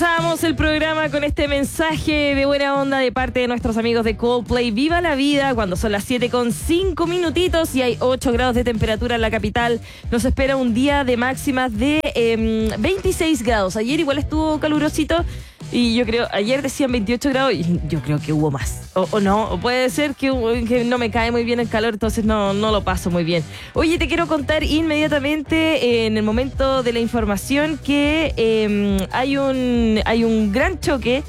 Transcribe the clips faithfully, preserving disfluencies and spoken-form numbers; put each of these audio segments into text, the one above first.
Comenzamos el programa con este mensaje de buena onda de parte de nuestros amigos de Coldplay. Viva la vida cuando son las siete con cinco minutitos y hay ocho grados de temperatura en la capital. Nos espera un día de máximas de eh, veintiséis grados. Ayer igual estuvo calurosito y yo creo, ayer decían veintiocho grados y yo creo que hubo más. O, o no, o puede ser que, que no me cae muy bien el calor, entonces no, no lo paso muy bien. Oye, te quiero contar inmediatamente eh, en el momento de la información que eh, hay un hay un gran choque.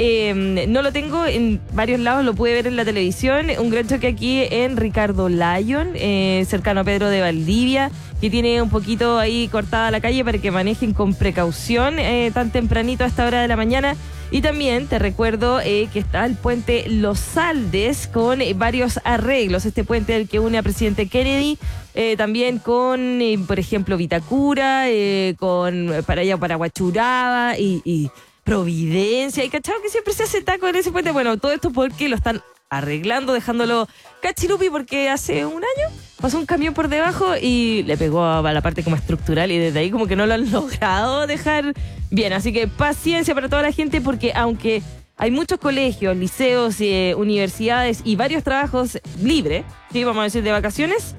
Eh, no lo tengo en varios lados, lo pude ver en la televisión. Un gran choque aquí en Ricardo Lyon, eh, cercano a Pedro de Valdivia, que tiene un poquito ahí cortada la calle para que manejen con precaución eh, tan tempranito a esta hora de la mañana. Y también te recuerdo eh, que está el puente Los Aldes con eh, varios arreglos. Este puente el que une a Presidente Kennedy, eh, también con, eh, por ejemplo, Vitacura, eh, con para allá para Huachuraba y, y Providencia. Y cachado que siempre se hace taco en ese puente. Bueno, todo esto porque lo están arreglando, dejándolo cachirupi, porque hace un año pasó un camión por debajo y le pegó a la parte como estructural y desde ahí como que no lo han logrado dejar bien. Así que paciencia para toda la gente, porque aunque hay muchos colegios, liceos, eh, universidades y varios trabajos libres, ¿sí? Vamos a decir de vacaciones,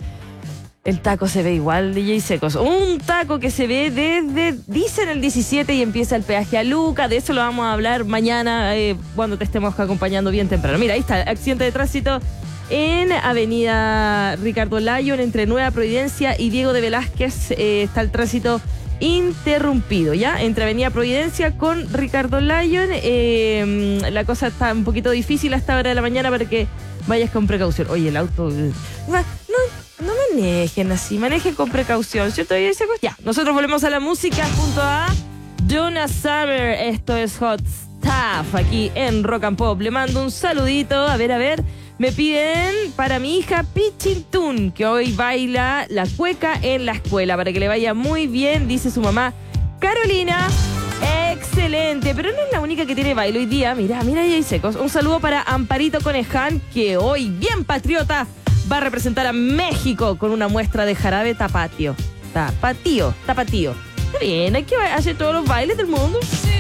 el taco se ve igual, D J Secos. Un taco que se ve desde, dicen el diecisiete y empieza el peaje a Luca. De eso lo vamos a hablar mañana eh, cuando te estemos acompañando bien temprano. Mira, ahí está, accidente de tránsito en Avenida Ricardo Lyon, entre Nueva Providencia y Diego de Velázquez. Eh, está el tránsito interrumpido, ¿ya? Entre Avenida Providencia con Ricardo Lyon. Eh, la cosa está un poquito difícil a esta hora de la mañana para que vayas con precaución. Oye, el auto... Eh, no, no manejen así, manejen con precaución, ¿cierto? Ya, nosotros volvemos a la música junto a Donna Summer. Esto es Hot Stuff aquí en Rock and Pop. Le mando un saludito, a ver, a ver. Me piden para mi hija Pichintún, que hoy baila la cueca en la escuela, para que le vaya muy bien, dice su mamá Carolina. Excelente, pero no es la única que tiene baile hoy día. Mira, mira ahí hay secos. Un saludo para Amparito Coneján, que hoy, bien patriota, va a representar a México con una muestra de jarabe tapatio. Tapatío, tapatío. Está bien, hay que hacer todos los bailes del mundo.